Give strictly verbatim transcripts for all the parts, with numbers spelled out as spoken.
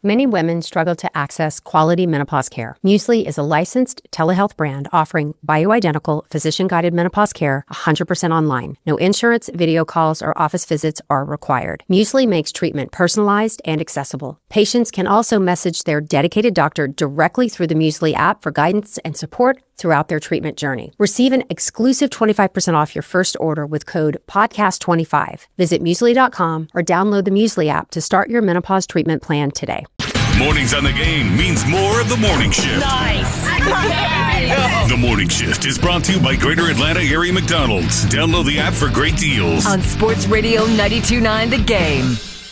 Many women struggle to access quality menopause care. Muesli is a licensed telehealth brand offering bioidentical, physician-guided menopause care one hundred percent online. No insurance, video calls, or office visits are required. Muesli makes treatment personalized and accessible. Patients can also message their dedicated doctor directly through the Muesli app for guidance and support throughout their treatment journey. Receive an exclusive twenty-five percent off your first order with code podcast twenty-five. Visit muesli dot com or download the Muesli app to start your menopause treatment plan today. Mornings on the Game means more of the morning shift. Nice. The morning shift is brought to you by Greater Atlanta Area McDonald's. Download the app for great deals. On Sports Radio ninety-two point nine The Game.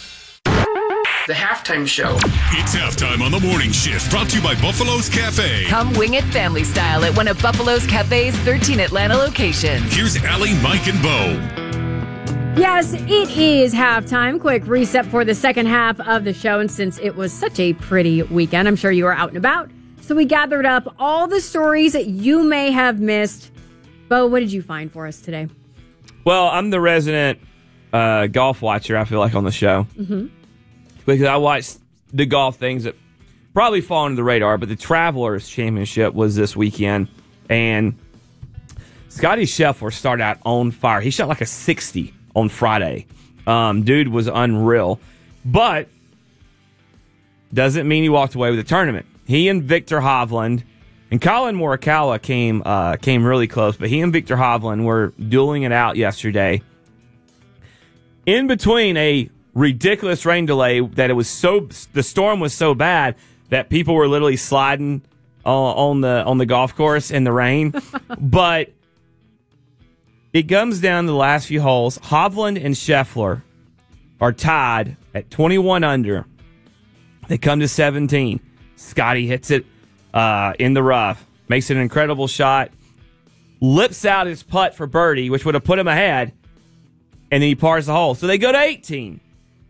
The halftime show. It's halftime on the morning shift, brought to you by Buffalo's Cafe. Come wing it family style at one of Buffalo's Cafe's thirteen Atlanta locations. Here's Allie, Mike, and Bo. Yes, it is halftime. Quick reset for the second half of the show. And since it was such a pretty weekend, I'm sure you were out and about. So we gathered up all the stories that you may have missed. Bo, what did you find for us today? Well, I'm the resident uh, golf watcher, I feel like, on the show. Mm-hmm. Because I watch the golf things that probably fall under the radar, but the Travelers Championship was this weekend. And Scotty Scheffler started out on fire. He shot like a sixty on Friday. Um, dude was unreal. But doesn't mean he walked away with the tournament. He and Victor Hovland, and Colin Morikawa came uh, came really close, but he and Victor Hovland were dueling it out yesterday. In between a ridiculous rain delay that it was so the storm was so bad that people were literally sliding uh, on the on the golf course in the rain. But it comes down to the last few holes. Hovland and Scheffler are tied at twenty-one under. They come to seventeen. Scotty hits it uh, in the rough, makes an incredible shot, lips out his putt for birdie, which would have put him ahead, and then he pars the hole. So they go to eighteen.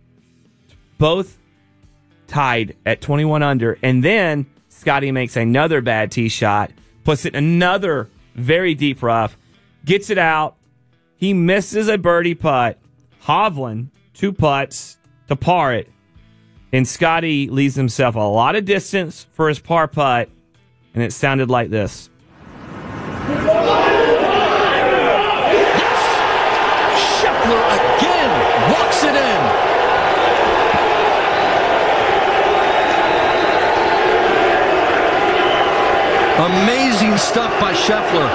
Both tied at twenty-one under. And then Scotty makes another bad tee shot, puts it in another very deep rough, gets it out. He misses a birdie putt. Hovland, two putts to par it. And Scotty leaves himself a lot of distance for his par putt. And it sounded like this. Scheffler again walks it in. Amazing stuff by Scheffler.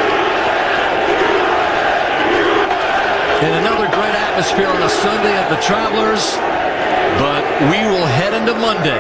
And another great atmosphere on a Sunday at the Travelers. But we will head into Monday.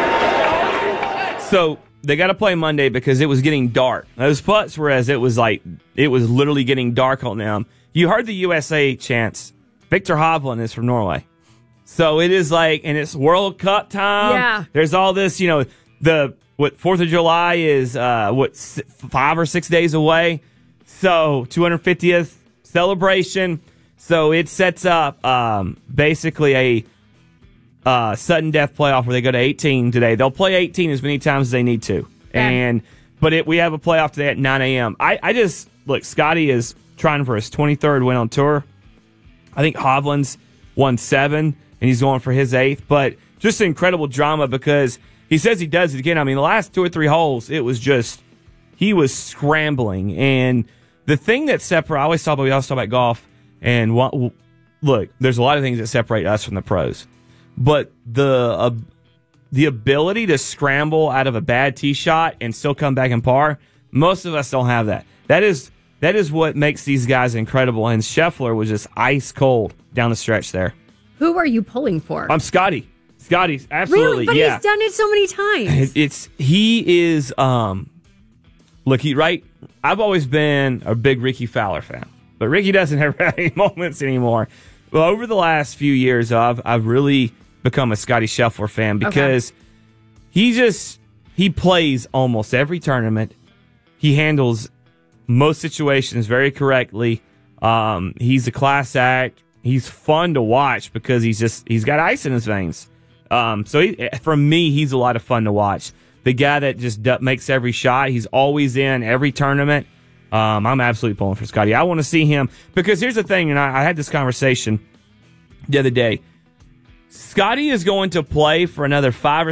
So they got to play Monday because it was getting dark. Those putts were as it was like, it was literally getting dark on them. You heard the U S A chants. Victor Hovland is from Norway. So it is like, and it's World Cup time. Yeah. There's all this, you know, the, what, fourth of July is, uh, what, five or six days away. So two hundred fiftieth celebration. So it sets up, um, basically a, Uh, sudden death playoff where they go to eighteen today. They'll play eighteen as many times as they need to. Yeah. And but it, we have a playoff today at nine a.m. I, I just, look, Scotty is trying for his twenty-third win on tour. I think Hovland's won seven, and he's going for his eighth. But just incredible drama because he says he does it again. I mean, the last two or three holes, it was just, he was scrambling. And the thing that separates, I always talk about, we always talk about golf, and what, look, there's a lot of things that separate us from the pros. But the uh, the ability to scramble out of a bad tee shot and still come back and par, most of us don't have that. That is that is what makes these guys incredible. And Scheffler was just ice cold down the stretch there. Who are you pulling for? I'm Scotty. Scotty's absolutely, really? But yeah. he's done it so many times. It's he is um. Look, he right. I've always been a big Ricky Fowler fan, but Ricky doesn't have any moments anymore. Well, over the last few years, I've I've really become a Scotty Scheffler fan because okay. he just he plays almost every tournament. He handles most situations very correctly. Um, he's a class act. He's fun to watch because he's just he's got ice in his veins. Um, so he, for me, he's a lot of fun to watch. The guy that just d- makes every shot. He's always in every tournament. Um, I'm absolutely pulling for Scotty. I want to see him because here's the thing, and I, I had this conversation the other day. Scotty is going to play for another five or